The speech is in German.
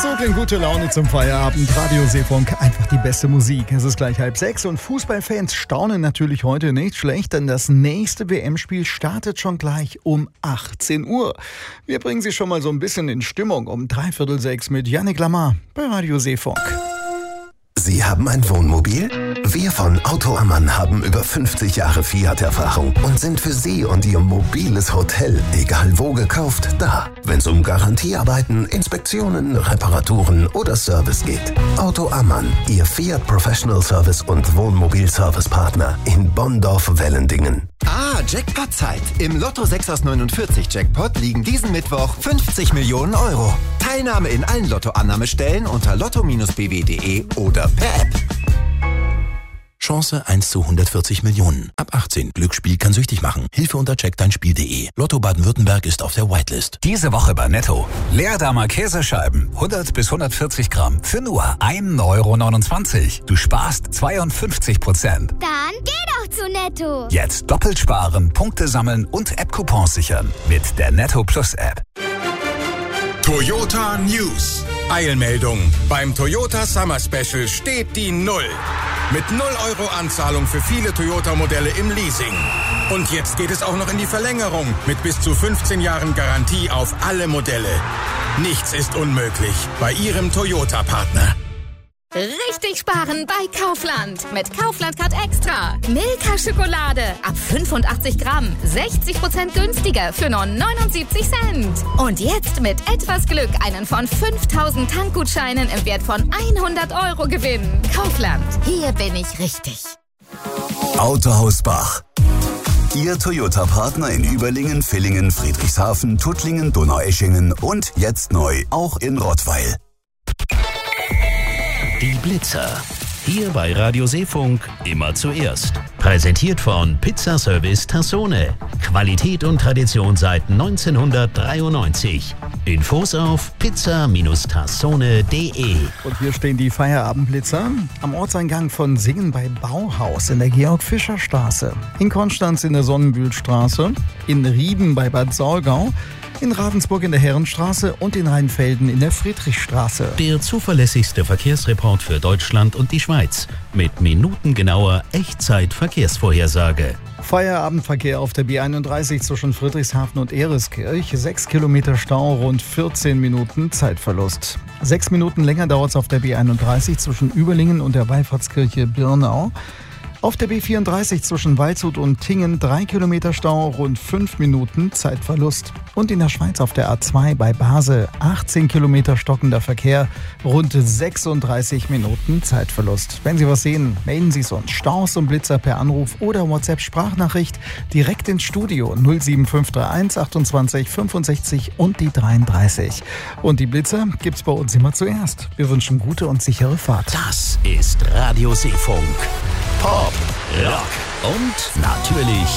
So klingt gute Laune zum Feierabend. Radio Seefunk, einfach die beste Musik. Es ist gleich 5:30 und Fußballfans staunen natürlich heute nicht schlecht, denn das nächste WM-Spiel startet schon gleich um 18 Uhr. Wir bringen Sie schon mal so ein bisschen in Stimmung um 5:45 mit Yannick Lamar bei Radio Seefunk. Sie haben ein Wohnmobil? Wir von Auto Ammann haben über 50 Jahre Fiat-Erfahrung und sind für Sie und Ihr mobiles Hotel, egal wo gekauft, da. Wenn es um Garantiearbeiten, Inspektionen, Reparaturen oder Service geht. Auto Ammann, Ihr Fiat Professional Service und Wohnmobil-Service-Partner in Bonndorf-Wellendingen. Jackpot-Zeit. Im Lotto 6 aus 49 Jackpot liegen diesen Mittwoch 50 Millionen Euro. Teilnahme in allen Lottoannahmestellen unter lotto-bw.de oder per App. Chance 1 zu 140 Millionen. Ab 18. Glücksspiel kann süchtig machen. Hilfe unter checkdeinspiel.de. Lotto Baden-Württemberg ist auf der Whitelist. Diese Woche bei Netto. Leerdamer Käsescheiben. 100 bis 140 Gramm. Für nur 1,29 €. Du sparst 52%. Dann geh doch zu Netto. Jetzt doppelt sparen, Punkte sammeln und App-Coupons sichern. Mit der Netto Plus App. Toyota News. Eilmeldung. Beim Toyota Summer Special steht die 0. Mit 0 € Anzahlung für viele Toyota-Modelle im Leasing. Und jetzt geht es auch noch in die Verlängerung mit bis zu 15 Jahren Garantie auf alle Modelle. Nichts ist unmöglich bei Ihrem Toyota-Partner. Richtig sparen bei Kaufland. Mit Kaufland Card Extra. Milka Schokolade ab 85 Gramm. 60% günstiger für nur 79 Cent. Und jetzt mit etwas Glück einen von 5000 Tankgutscheinen im Wert von 100 € gewinnen. Kaufland. Hier bin ich richtig. Autohaus Bach. Ihr Toyota-Partner in Überlingen, Villingen, Friedrichshafen, Tuttlingen, Donaueschingen und jetzt neu auch in Rottweil. Die Blitzer. Hier bei Radio Seefunk immer zuerst. Präsentiert von Pizzaservice Tassone. Qualität und Tradition seit 1993. Infos auf pizza-tassone.de. Und hier stehen die Feierabendblitzer am Ortseingang von Singen bei Bauhaus in der Georg-Fischer-Straße, in Konstanz in der Sonnenbühlstraße, in Rieben bei Bad Saulgau, in Ravensburg in der Herrenstraße und in Rheinfelden in der Friedrichstraße. Der zuverlässigste Verkehrsreport für Deutschland und die Schweiz mit minutengenauer Echtzeit-Verkehrsvorhersage. Feierabendverkehr auf der B31 zwischen Friedrichshafen und Ehreskirch. 6 Kilometer Stau, rund 14 Minuten Zeitverlust. 6 Minuten länger dauert es auf der B31 zwischen Überlingen und der Wallfahrtskirche Birnau. Auf der B34 zwischen Waldshut und Tingen 3 Kilometer Stau, rund 5 Minuten Zeitverlust. Und in der Schweiz auf der A2 bei Basel 18 Kilometer stockender Verkehr, rund 36 Minuten Zeitverlust. Wenn Sie was sehen, melden Sie es uns. Staus und Blitzer per Anruf oder WhatsApp-Sprachnachricht direkt ins Studio 07531 28 65 und die 33. Und die Blitzer gibt's bei uns immer zuerst. Wir wünschen gute und sichere Fahrt. Das ist Radio Seefunk. Pop, Rock und natürlich